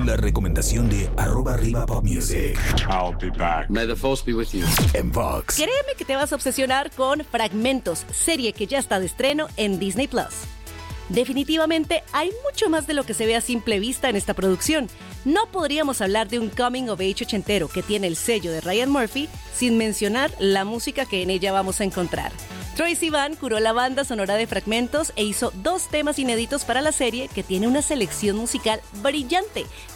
La recomendación de @arribapopmusic. I'll be back. May the force be with you. En Vox. Créeme que te vas a obsesionar con Fragmentos, serie que ya está de estreno en Disney Plus. Definitivamente hay mucho más de lo que se ve a simple vista en esta producción. No podríamos hablar de un coming of age ochentero que tiene el sello de Ryan Murphy sin mencionar la música que en ella vamos a encontrar. Troye Sivan curó la banda sonora de Fragmentos e hizo 2 temas inéditos para la serie que tiene una selección musical brillante,